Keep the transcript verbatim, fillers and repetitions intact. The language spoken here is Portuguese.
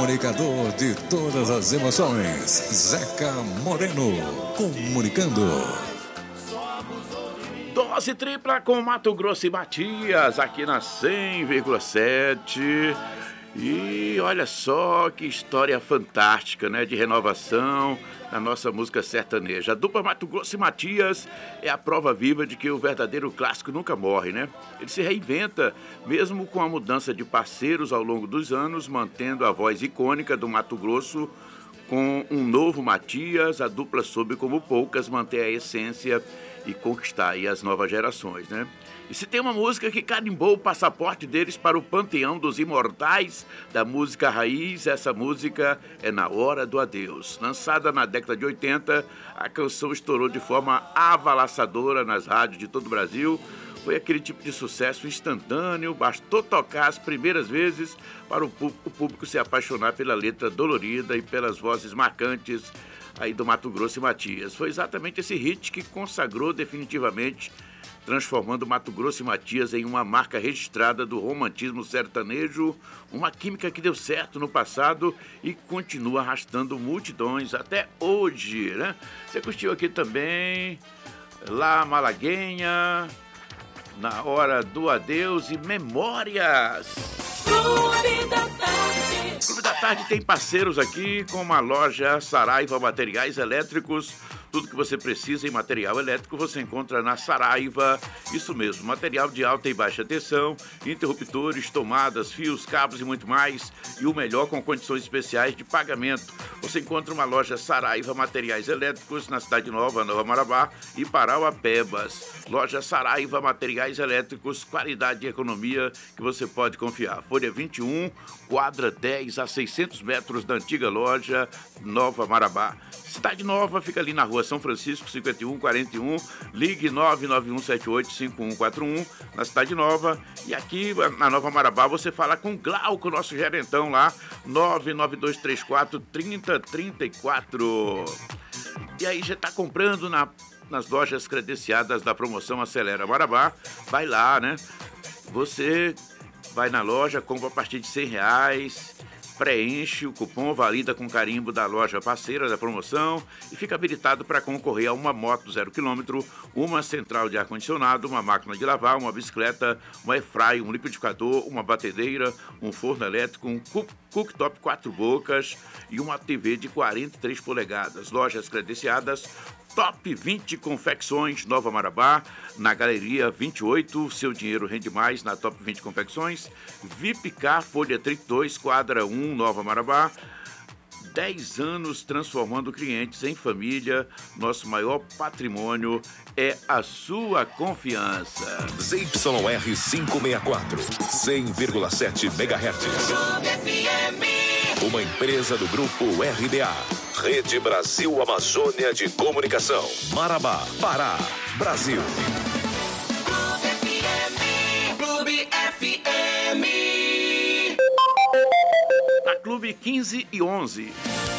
comunicador de todas as emoções, Zeca Moreno, comunicando. Dose tripla com Mato Grosso e Matias, aqui na cem vírgula sete. E olha só que história fantástica, né? De renovação na nossa música sertaneja. A dupla Mato Grosso e Matias é a prova viva de que o verdadeiro clássico nunca morre, né? Ele se reinventa, mesmo com a mudança de parceiros ao longo dos anos, mantendo a voz icônica do Mato Grosso. Com um novo Matias, a dupla soube como poucas manter a essência e conquistar aí as novas gerações, né? E se tem uma música que carimbou o passaporte deles para o panteão dos imortais da música raiz, essa música é Na Hora do Adeus. Lançada na década de oitenta, a canção estourou de forma avalaçadora nas rádios de todo o Brasil. Foi aquele tipo de sucesso instantâneo, bastou tocar as primeiras vezes para o público se apaixonar pela letra dolorida e pelas vozes marcantes aí do Mato Grosso e Matias. Foi exatamente esse hit que consagrou definitivamente, transformando Mato Grosso e Matias em uma marca registrada do romantismo sertanejo, uma química que deu certo no passado e continua arrastando multidões até hoje, né? Você curtiu aqui também La Malagueña, Na Hora do Adeus e Memórias. Clube da Tarde. Clube da Tarde tem parceiros aqui, como a loja Saraiva Materiais Elétricos. Tudo que você precisa em material elétrico você encontra na Saraiva. Isso mesmo, material de alta e baixa tensão, interruptores, tomadas, fios, cabos e muito mais. E o melhor com condições especiais de pagamento. Você encontra uma loja Saraiva Materiais Elétricos na Cidade Nova, Nova Marabá e Parauapebas. Loja Saraiva Materiais Elétricos, qualidade e economia que você pode confiar. Folha vinte e um, quadra dez a seiscentos metros da antiga loja Nova Marabá. Cidade Nova fica ali na rua São Francisco, cinquenta e um quarenta e um, ligue nove nove um sete oito cinco um quatro um, na Cidade Nova. E aqui na Nova Marabá você fala com Glauco, nosso gerentão lá, nove nove dois três quatro, trinta trinta e quatro. E aí já está comprando na, nas lojas credenciadas da promoção Acelera Marabá, vai lá, né? Você vai na loja, compra a partir de cem reais, preenche o cupom, valida com carimbo da loja parceira da promoção e fica habilitado para concorrer a uma moto zero quilômetro, uma central de ar-condicionado, uma máquina de lavar, uma bicicleta, um airfryer, um liquidificador, uma batedeira, um forno elétrico, um cooktop quatro bocas e uma T V de quarenta e três polegadas. Lojas credenciadas Top vinte Confecções, Nova Marabá, na Galeria vinte e oito, seu dinheiro rende mais na Top vinte Confecções, V I P Car, Folha trinta e dois, quadra um, Nova Marabá, dez anos transformando clientes em família, nosso maior patrimônio é a sua confiança. Z Y R quinhentos e sessenta e quatro, cem vírgula sete megahertz. Uma empresa do Grupo R B A. Rede Brasil Amazônia de Comunicação. Marabá, Pará, Brasil. Clube F M. Clube F M. Na Clube quinze e onze.